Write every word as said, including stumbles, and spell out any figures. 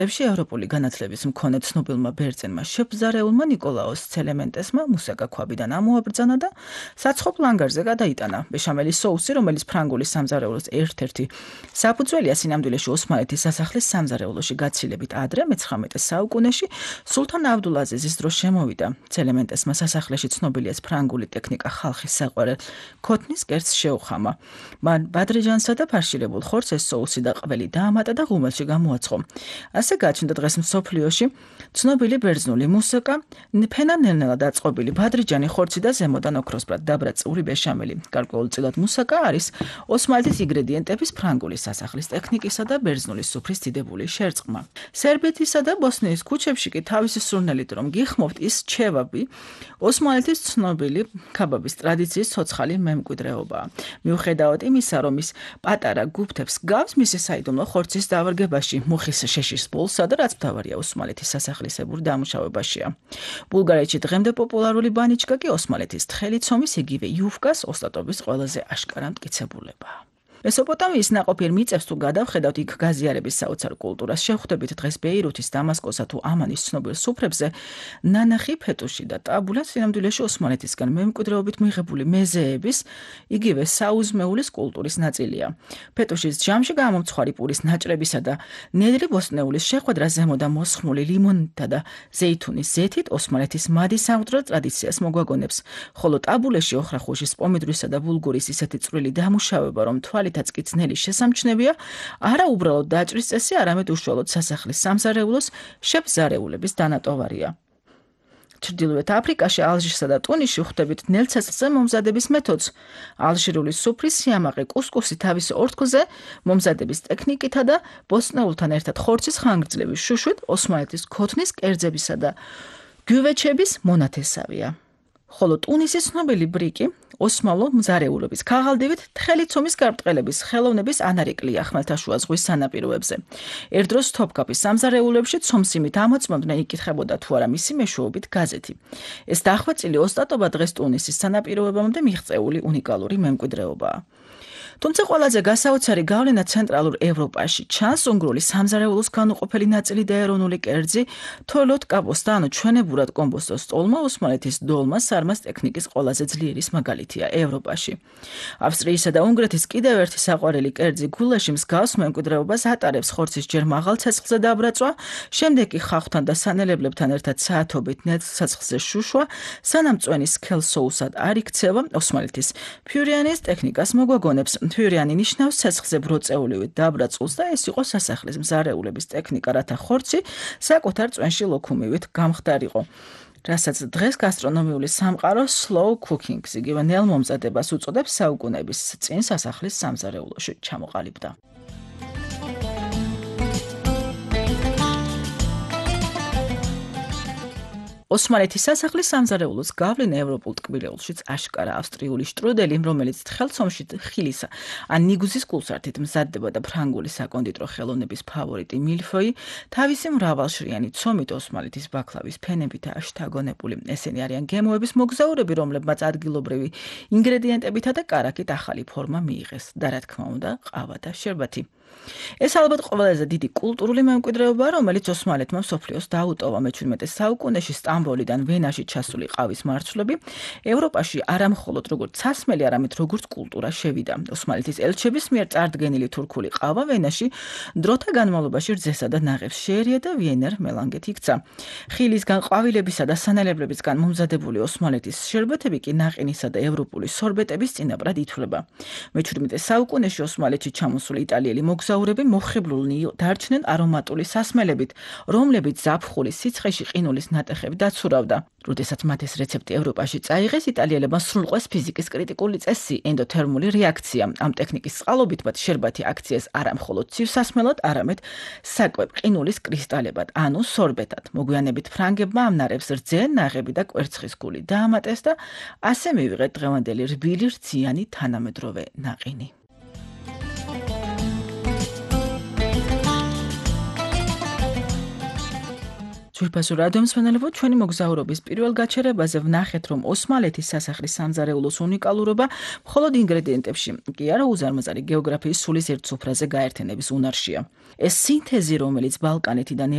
ებში ევროპული განათლების მქონე ცნობილმა ბერძენმა შეფზარეულმა ნიკოლაოს ცელემენტესმა მუსაკა ქვაბიდან ამოაბრძანა და საცხობ ლანგარზე გადაიტანა. ბეშამელის соуსი, რომელიც ფრანგული სამზარეულოს ერთ-ერთი საფუძველია, სინამდვილეში ოსმალეთის სასახლის სამზარეულოში გაცილებით ადრე, მეცხრამეტე საუკუნეში, სულთან აბდულაზიზის დროს შემოვიდა. ცელემენტესმა სასახლეში ცნობილი ეს ფრანგული ტექნიკა ხალხის საყვარელ ქოთნის კერძს შეუხამა. მან ბადრიჯანსა და ფარშირებულ ხორცს ეს соуსი და ყველი დაამატა და ღუმელში გამოაცხო. ასე გაჩნდა დღეს მსოფლიოში ცნობილი ბერძნული მუსიკა, ფენანელნელა დაწყობილი ბადრიჯანი, ხორცი და ზემოდან ოქროსბრად დაბრაწული ბეშამელი. გარკვეულწილად მუსიკა არის ოსმალეთის ინგრედიენტების ფრანგული სასახლის ტექნიკისა და ბერძნული სუფრის დიდებული შერწყმა. სერბეთისა და ბოსნიის ქუჩებში კი თავისი სურნელით რომ გიხმობთ ის ჩევაბი, ოსმალეთის ცნობილი ქაბაბის ტრადიციის ცოცხალი მემკვიდრეობაა. მიუხედავად იმისა, რომ ის პატარა გუფთებს გავს მისი საიდუმლო ხორცის დავარგებაში, მუხის შეშის ბოლსა და რაც მთავარია ოსმალეთის სასახლისებურ დამუშავებაშია. ბულგარეთში დღემდე პოპულარული ბანიჩკა კი ოსმალეთის თხელი ცომის იგივე იუფკას ოსტატობის ყველაზე აშკარა მტკიცებულებაა. მესოპოტამიის ნაყოფიერ მიწებს თუ გადავხედავთ, იქ გაზიარების საოცარ კულტურას შევხვდებით დღეს ბეირუთის, დამასკოსა თუ ამანის ცნობილ სუფრებზე ნანახი, ფეტუში და ტაბულა სინამდვილეში ოსმალეთისგან მემკვიდრეობით მიღებული მეზეების, იგივე საუზმეულის კულტურის ნაწილია. ფეტუშის ჯამში გამომცხვარი პურის ნაჭრებისა და ნედლი ბოსტნეულის შეხვედრა ზემოდან მოსხმული ლიმონითა და ზეითუნის ზეთით ოსმალეთის მადი სამღვდრო ტრადიციას მოგვაგონებს, ხოლო ტაბულეში ოხრახუშის, პომიდრისა და ბულგურის ისეთი წვრილი დამუშავება, რომ თვალი კი ძნელი შესამჩნევია, არა უბრალოდ დაჭრის წესი, არამედ უშუალოდ სასახლის სამზარეულოს შეფზარეულების დანატოვარია. ჩრდილოეთ აფრიკაში, ალჟირსა და ტუნისში ხვდებით ნელცეცხლზე მომზადების მეთოდს. ალჟირული სუფრის სიამაყე კუსკუსი თავის ორთქლზე მომზადების ტექნიკითა და ბოსტნეულთან ერთად ხორცის ხანგრძლივი შუშვით ოსმალეთის ქოთნის კერძებისა და გյուვეჩების მონათესავია. ხოლო ტუნისის ცნობილი ბრიკი ოსმალო მზარეულობის ქაღალდივით თხელი ცომის გარბრტყელების ხელოვნების ანარეკლია ხმელთაშუა ზღვის სანაპიროებზე. ერთ დროს თოფქაფის სამზარეულებში ცომსიმით ამოწმებდნენ, იკითხებოდა თუ არა მისი მეშვეობით გაზეთი. ეს დახვეწილი ოსტატობა დღეს ტუნისის სანაპიროებამდე მიღწეული უნიკალური მემკვიდრეობაა. თუმცა ყველაზე გასაოცარი გავლენა ცენტრალურ ევროპაში ჩანს უნგრული სამზარეულოს განუყოფელი ნაწილი და ეროვნული კერძი თოლოთ კაპოსტა, ანუ ჩვენებურად კომბოსტოს სტოლმა, ოსმალეთის დოლმა სარმას ტექნიკის ყველაზე ძლიერის მაგალითია ევროპაში. ავსტრიისა და უნგრეთის კიდევ ერთი საყვარელი კერძი გულაში მსგავს მემკვიდრეობას ატარებს ხორცის ჯერ მაღალ ცეცხლზე დაბრაწვა, შემდეგ კი ხავხთან და სანელებლებთან ერთად საათობით ნედლ ცეცხლზე შუშვა, სანამ წვენი სქელ соуსად არ იქცევა. ოსმალეთის ფიურიანის ტექნიკას მოგვაგონებს. ფიურიანი ნიშნავს ცეცხლზე ბროწეულივით დაბრაწულს და ეს იყო სასახლის მზარეულების ტექნიკა, რათა ხორცი საკუთარ წვენში ლოქუმივით გამხდარიყო. რასაც დღეს გასტრონომიული სამყარო slow cooking-ს, იგივე ნელმომზადებას უწოდებს, საუკუნეების წინ სასახლის სამზარეულოში ჩამოყალიბდა. ოსმალეთის სასახლის სამზარეულოს გავლენა ევროპულ ტკბილეულშიც აშკარა. ავსტრიული შტრუდელი, რომელიც თხელცომში ხილისა ან ნიგუზის კულსართით მზადდება და ფრანგული საკონდიტრო ხელოვნების ფავორიტი მილფოი, თავისი მრავალშრიანი ცომით ოსმალეთის ბაკლავის ფენებითაა შთაგონებული. ესენი არიან გემოების მოგზაურები, რომლებმაც ადგილობრივი ინგრედიენტებითა და კარაქით ახალი ფორმა მიიღეს და რა თქმა უნდა, ყავა და შერბათი. ეს ალბათ ყველაზე დიდი კულტურული მემკვიდრეობაა, რომელიც ოსმალეთმა მსოფლიოს დაუტოვა. მეჩვიდმეტე საუკუნეში სტამბოლიდან ვენაში ჩასული ყავის მარცვლები ევროპაში არა მხოლოდ როგორც სასმელი, არამედ როგორც კულტურა შევიდა. ოსმალეთის ელჩების მიერ წარდგენილი თურქული ყავა ვენაში დროთა განმავლობაში რძესა და ნაღებს შეერია და ვიენერ მელანგეთ იქცა. ხილისგან, ყვავილებისა და სანელებლებისგან მომზადებული ოსმალეთის შერბეთები კი ნაყინისა და ევროპული სორბეტების წინაპრად ითვლება. მეჩვიდმეტე საუკუნეში ოსმალეთში ჩამოსული იტალიელი მოგზაურები მოხიბლულნი დარჩნენ არომატული სასმელებით, რომლებიც ზაფხულის სიცხეში ყინულის ნატეხები დაცურავდა. როდესაც მათ ეს რეცეპტი ევროპაში წაიღეს, იტალიელებმა სრულყვეს ფიზიკის კრიტიკული წესი, ენდოთერმული რეაქცია. ამ ტექნიკის წყალობით მათ შერბათი აქციეს არა მხოლოდ ცივსასმელად, არამედ საკვებ ყინულის კრისტალებად, ანუ სორბეტად. მოგვიანებით ფრანგებმა ამ ნარევს რძე, ნაღები და კვერცხის გული დაამატეს და ასე მივიღეთ დღევანდელი რბილი, რძიანი თანამედროვე ნაყინი. ძვირფასო რადიო მსმენელებო, ჩვენი მოგზაურობის პირველ გაჩერებაზე ვნახეთ, რომ ოსმალეთის სასახლის სამზარეულოს უნიკალურობა მხოლოდ ინგრედიენტებში კი არა, უზარმაზარი გეოგრაფიის სულის ერთ სუფრაზე გაერთიანების უნარშია. ეს სინთეზი, რომელიც ბალკანეთიდან